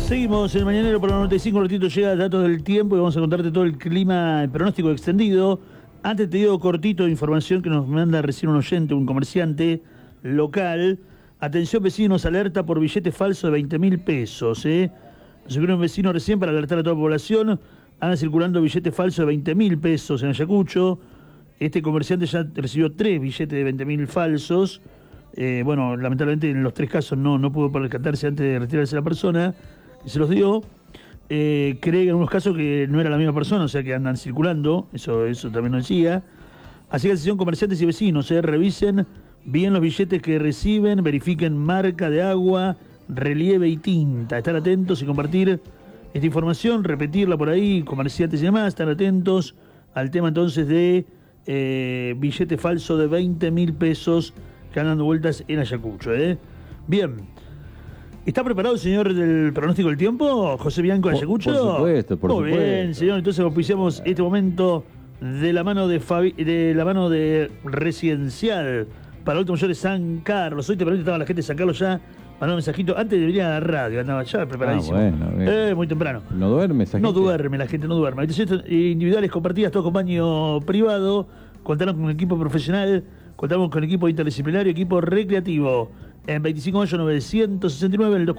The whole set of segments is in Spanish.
Seguimos en el Mañanero por la 95, un ratito llega datos del tiempo y vamos a contarte todo el clima, el pronóstico extendido. Antes te digo cortito de información que nos manda recién un oyente, un comerciante local. Atención vecinos, alerta por billete falso de 20.000 pesos. Nos escribió un vecino recién para alertar a toda la población. Andan circulando billetes falsos de 20.000 pesos en Ayacucho. Este comerciante ya recibió 3 billetes de 20.000 falsos. Bueno, lamentablemente en los 3 casos no pudo percatarse antes de retirarse la persona que se los dio. Cree que en algunos casos que no era la misma persona, o sea que andan circulando, eso también nos decía. Así que atención comerciantes y vecinos, revisen bien los billetes que reciben, verifiquen marca de agua, relieve y tinta. Estar atentos y compartir esta información, repetirla por ahí, comerciantes y demás, estar atentos al tema entonces de billete falso de 20.000 pesos que andan dando vueltas en Ayacucho. Bien. ¿Está preparado el señor del pronóstico del tiempo, José Bianco de Ayacucho? Por supuesto, por supuesto. Muy bien, señor. Entonces auspiciamos este momento de la mano de Residencial para adultos mayores San Carlos. Hoy te permite, estaba la gente de San Carlos ya mandando un mensajito. Antes de venir a la radio, andaba ya preparadísimo. Bueno, muy temprano. ¿No duerme esa gente? No duerme, la gente no duerme. Habitaciones individuales compartidas, todo con baño privado. Contamos con un equipo profesional, contamos con equipo interdisciplinario, equipo recreativo. En 25 969, el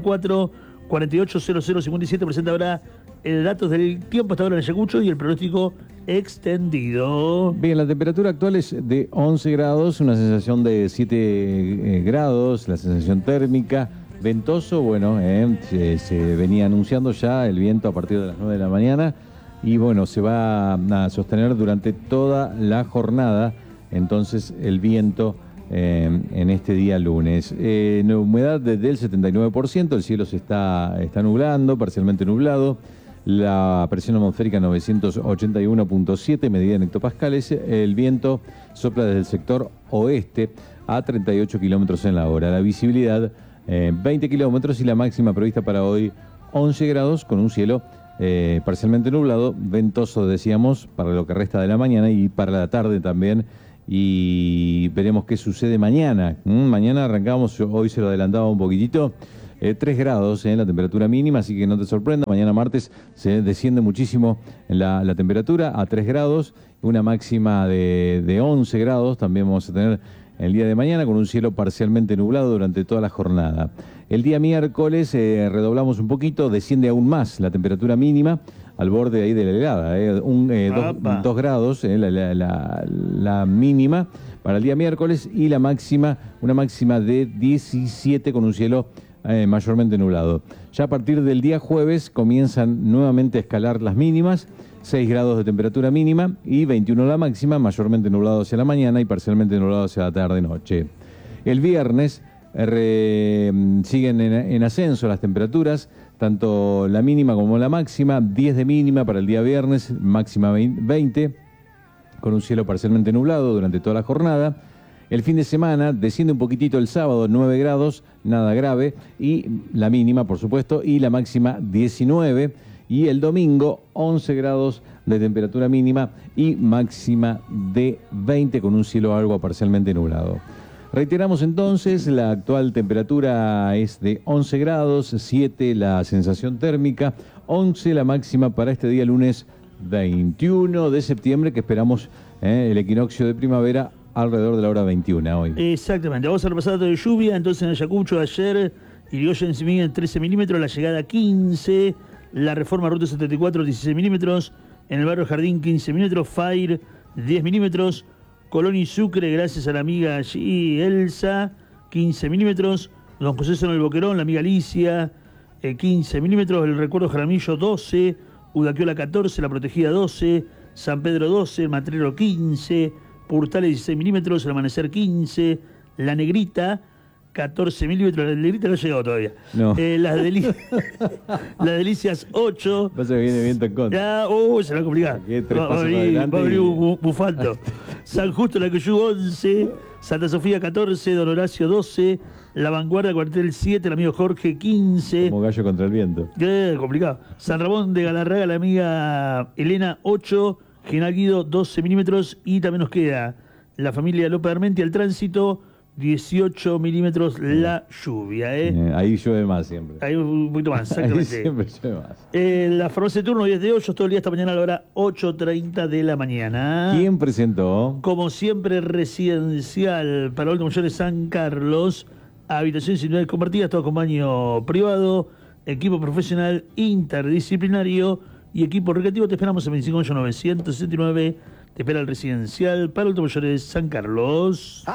2494-480057 presenta ahora el datos del tiempo hasta ahora en Ayacucho y el pronóstico extendido. Bien, la temperatura actual es de 11 grados, una sensación de 7 grados, la sensación térmica, ventoso, bueno, se venía anunciando ya el viento a partir de las 9 de la mañana y bueno, se va a sostener durante toda la jornada, entonces el viento en este día lunes. Humedad del 79%, el cielo se está nublando, parcialmente nublado. La presión atmosférica 981.7, medida en hectopascales. El viento sopla desde el sector oeste a 38 kilómetros en la hora. La visibilidad 20 kilómetros y la máxima prevista para hoy 11 grados con un cielo parcialmente nublado, ventoso decíamos para lo que resta de la mañana y para la tarde también. Y veremos qué sucede mañana. Mañana arrancamos, hoy se lo adelantaba un poquitito, 3 grados la temperatura mínima, así que no te sorprenda. Mañana martes se desciende muchísimo la temperatura a 3 grados, una máxima de 11 grados también vamos a tener el día de mañana con un cielo parcialmente nublado durante toda la jornada. El día miércoles redoblamos un poquito, desciende aún más la temperatura mínima, al borde ahí de la helada, 2 grados la mínima para el día miércoles y la máxima, una máxima de 17 con un cielo mayormente nublado. Ya a partir del día jueves comienzan nuevamente a escalar las mínimas, 6 grados de temperatura mínima y 21 la máxima, mayormente nublado hacia la mañana y parcialmente nublado hacia la tarde-noche. El viernes siguen en ascenso las temperaturas, tanto la mínima como la máxima, 10 de mínima para el día viernes, máxima 20, con un cielo parcialmente nublado durante toda la jornada. El fin de semana desciende un poquitito el sábado, 9 grados, nada grave, y la mínima, por supuesto, y la máxima 19, y el domingo 11 grados de temperatura mínima y máxima de 20 con un cielo algo parcialmente nublado. Reiteramos entonces, la actual temperatura es de 11 grados, 7 la sensación térmica, 11 la máxima para este día lunes 21 de septiembre, que esperamos el equinoccio de primavera alrededor de la hora 21 hoy. Exactamente, vamos a repasar datos de lluvia. Entonces en Ayacucho ayer, Irigoyen en 13 milímetros, la llegada 15, la Reforma Ruta 74 16 milímetros, en el barrio Jardín 15 milímetros, Fair 10 milímetros, Colón y Sucre, gracias a la amiga allí, Elsa, 15 milímetros. Don José Son el Boquerón, la amiga Alicia, 15 milímetros. El Recuerdo Jaramillo, 12. Udaquiola, 14. La Protegida, 12. San Pedro, 12. Matrero, 15. Purtales, 16 milímetros. El Amanecer, 15. La Negrita, 14 milímetros. La Negrita no ha llegado todavía. No. Las Delicias, 8. Pasa que viene viento en contra. Se va a complicar. Va a abrir bufando. San Justo, la Coyú, 11. Santa Sofía, 14. Don Horacio, 12. La Vanguardia, Cuartel, 7. El amigo Jorge, 15. Como gallo contra el viento. Complicado. San Ramón de Galarraga, la amiga Elena, 8. General Guido, 12 milímetros. Y también nos queda la familia López Armenti al tránsito, 18 milímetros la lluvia. Ahí llueve más siempre. Ahí un poquito más, Ahí exactamente. siempre llueve más. La farmacia de turno 10 de 8, todo el día hasta mañana a la hora 8:30 de la mañana. ¿Quién presentó? Como siempre, residencial para adultos mayores San Carlos, habitaciones individuales compartidas, todo con baño privado, equipo profesional interdisciplinario y equipo recreativo. Te esperamos en 25 969. Te espera el residencial para adultos mayores San Carlos.